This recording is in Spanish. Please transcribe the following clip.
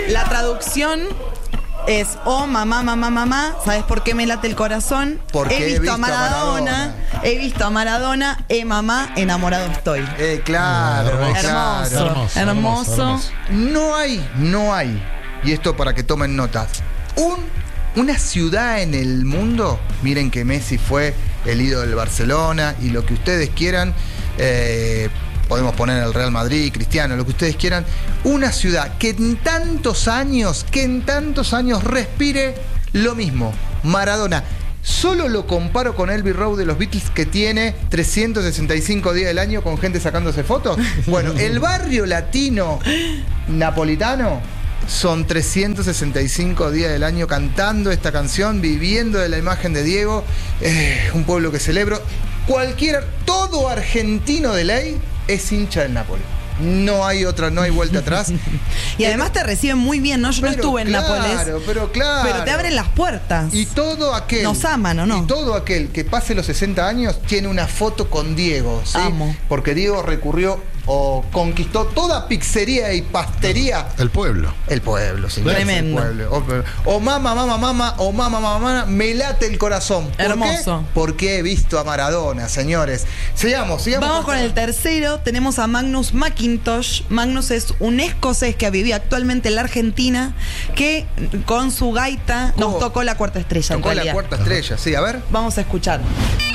La traducción es oh mamá, mamá, mamá, ¿sabes por qué me late el corazón? Porque he visto a Maradona, mamá, enamorado estoy. Claro, Hermoso. No hay, y esto para que tomen notas, una ciudad en el mundo, miren que Messi fue el ídolo del Barcelona y lo que ustedes quieran, podemos poner el Real Madrid, Cristiano, lo que ustedes quieran, una ciudad que en tantos años respire lo mismo, Maradona. Solo lo comparo con Abbey Road de los Beatles, que tiene 365 días del año con gente sacándose fotos. Bueno, el barrio latino napolitano son 365 días del año cantando esta canción, viviendo de la imagen de Diego. Un pueblo que celebro. Todo argentino de ley es hincha del Napoli. No hay vuelta atrás. Y además te reciben muy bien, ¿no? Yo no estuve en Nápoles. Pero te abren las puertas. Y todo aquel. Nos aman, ¿o no? Y todo aquel que pase los 60 años tiene una foto con Diego, ¿sí? Amo. Porque Diego recurrió o conquistó toda pizzería y pastería. El pueblo. El pueblo, sí. Tremendo. El pueblo. O mamá, me late el corazón. ¿Por Hermoso. qué? Porque he visto a Maradona, señores. Sigamos. Vamos con el tercero. Tenemos a Magnus Mackintosh. Magnus es un escocés que vive actualmente en la Argentina, que con su gaita nos tocó la cuarta estrella. Tocó la cuarta estrella, sí, a ver. Vamos a escuchar.